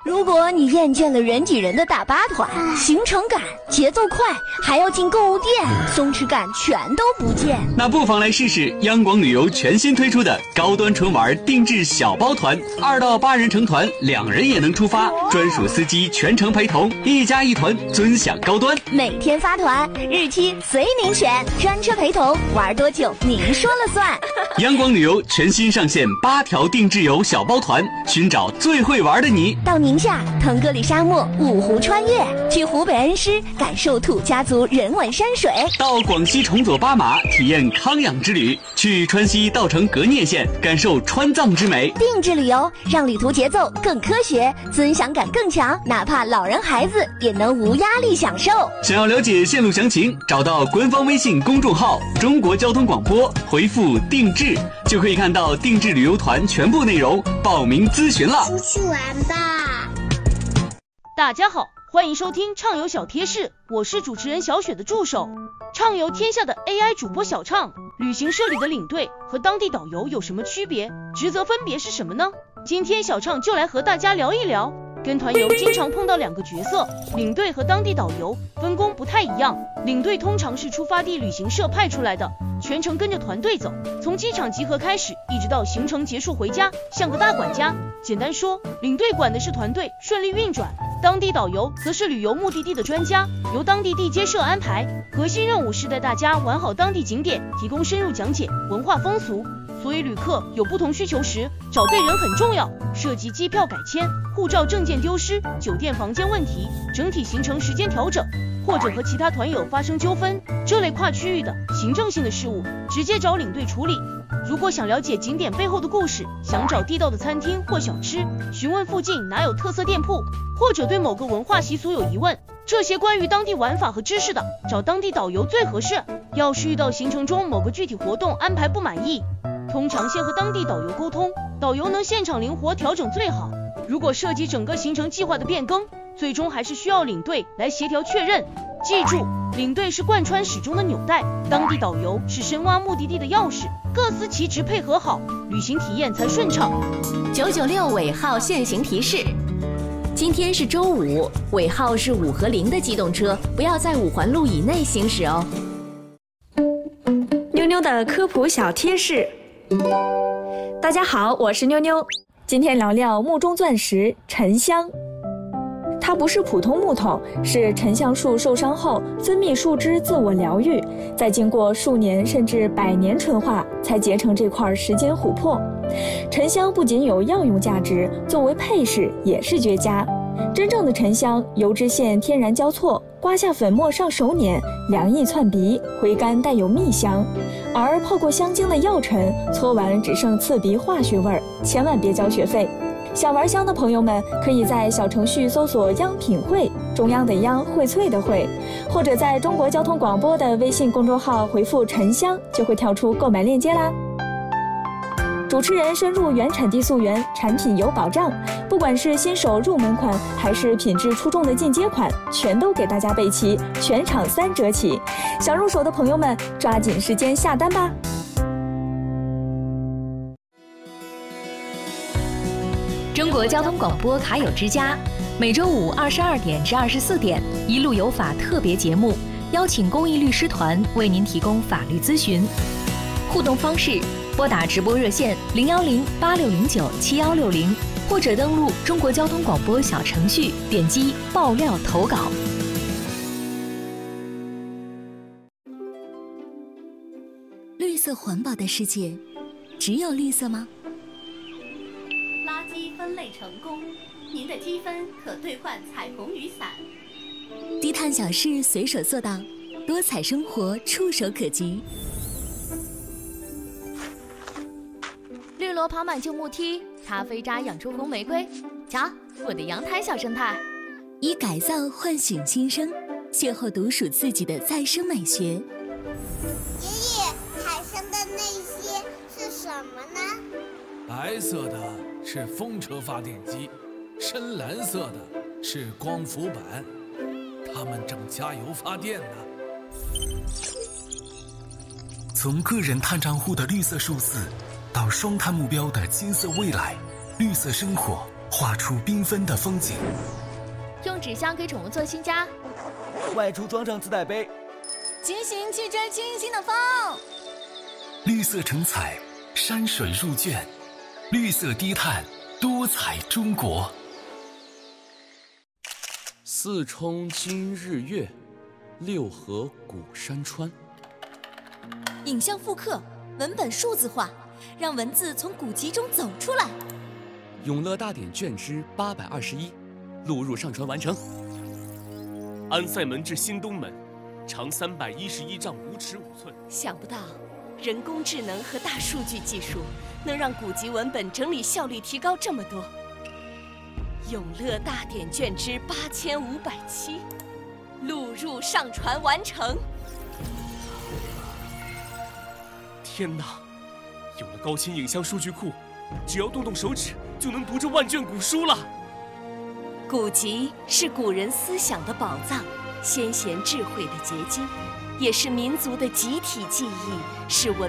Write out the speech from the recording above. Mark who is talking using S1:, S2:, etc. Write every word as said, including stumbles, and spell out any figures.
S1: 如果你厌倦了人挤人的大巴团，行程赶、节奏快，还要进购物店，松弛感全都不见，
S2: 那不妨来试试央广旅游全新推出的高端纯玩定制小包团，二到八人成团，两人也能出发，专属司机全程陪同，一家一团，尊享高端。
S1: 每天发团，日期随您选，专车陪同，玩多久您说了算。
S2: 央广旅游全新上线八条定制游小包团，寻找最会玩的你。
S1: 到宁夏腾格里沙漠五湖穿越，去湖北恩施感受土家族人文山水，
S2: 到广西崇左巴马体验康养之旅，去川西稻城格聂县感受川藏之美。
S1: 定制旅游让旅途节奏更科学，尊享感更强，哪怕老人孩子也能无压力享受。
S2: 想要了解线路详情，找到官方微信公众号中国交通广播，回复定制就可以看到定制旅游团全部内容，报名咨询了。
S3: 出去玩吧。
S4: 大家好，欢迎收听畅游小贴士，我是主持人小雪的助手。畅游天下的 A I 主播小畅，旅行社里的领队和当地导游有什么区别？职责分别是什么呢？今天小畅就来和大家聊一聊。跟团游经常碰到两个角色，领队和当地导游，分工不太一样。领队通常是出发地旅行社派出来的，全程跟着团队走，从机场集合开始，一直到行程结束回家，像个大管家。简单说，领队管的是团队顺利运转，当地导游则是旅游目的地的专家，由当地地接社安排。核心任务是带大家玩好当地景点，提供深入讲解文化风俗。所以旅客有不同需求时，找对人很重要。涉及机票改签、护照证件丢失、酒店房间问题、整体行程时间调整，或者和其他团友发生纠纷，这类跨区域的行政性的事务，直接找领队处理。如果想了解景点背后的故事，想找地道的餐厅或小吃，询问附近哪有特色店铺，或者对某个文化习俗有疑问，这些关于当地玩法和知识的，找当地导游最合适。要是遇到行程中某个具体活动安排不满意，通常先和当地导游沟通，导游能现场灵活调整最好。如果涉及整个行程计划的变更，最终还是需要领队来协调确认。记住，领队是贯穿始终的纽带，当地导游是深挖目的地的钥匙，各司其职，配合好，旅行体验才顺畅。
S5: 九九六尾号限行提示：今天是周五，尾号是五和零的机动车不要在五环路以内行驶哦。
S6: 妞妞的科普小贴士。大家好，我是妞妞，今天聊聊木中钻石沉香。它不是普通木头，是沉香树受伤后分泌树脂自我疗愈，再经过数年甚至百年纯化，才结成这块时间琥珀。沉香不仅有药用价值，作为配饰也是绝佳。真正的沉香油脂线天然交错，刮下粉末上手捻，凉意窜鼻，回甘带有蜜香。而泡过香精的药尘，搓完只剩刺鼻化学味儿，千万别交学费。想玩香的朋友们，可以在小程序搜索央品汇，中央的央，荟萃的荟，或者在中国交通广播的微信公众号回复沉香，就会跳出购买链接啦。主持人深入原产地溯源，产品有保障，不管是新手入门款还是品质出众的进阶款，全都给大家备齐，全场三折起。想入手的朋友们，抓紧时间下单吧。
S5: 中国交通广播卡友之家，每周五二十二点至二十四点，一路有法特别节目，邀请公益律师团为您提供法律咨询。互动方式：拨打直播热线零幺零八六零九七幺六零，或者登录中国交通广播小程序，点击爆料投稿。
S7: 绿色环保的世界，只有绿色吗？
S8: 垃圾分类成功，您的积分可兑换彩虹雨伞。
S7: 低碳小事随手做到，多彩生活触手可及。
S5: 绿萝爬满旧木梯，咖啡渣养出红玫瑰。瞧，我的阳台小生态。
S7: 以改造唤醒新生，邂逅独属自己的再生美学。爷
S3: 爷，产生的那些是什么呢？
S9: 白色的是风车发电机，深蓝色的是光伏板，它们正加油发电呢。
S10: 从个人碳账户的绿色数字，到双碳目标的金色未来，绿色生活画出缤纷的风景。
S11: 用纸箱给宠物做新家，
S12: 外出装上自带杯，
S13: 骑行去追清新的风。
S10: 绿色成彩，山水入卷，绿色低碳，多彩中国。
S14: 四冲今日月，六合古山川。
S13: 影像复刻，文本数字化，让文字从古籍中走出来。
S14: 永乐大典卷之八百二十一，录入上传完成。
S15: 安塞门至新东门，长三百一十一丈五尺五寸。
S16: 想不到，人工智能和大数据技术能让古籍文本整理效率提高这么多。永乐大典卷之八千五百七，录入上传完成。
S15: 天哪！有了高清影像数据库，只要动动手指就能读这万卷古书了。
S16: 古籍是古人思想的宝藏，先贤智慧的结晶，也是民族的集体记忆，是文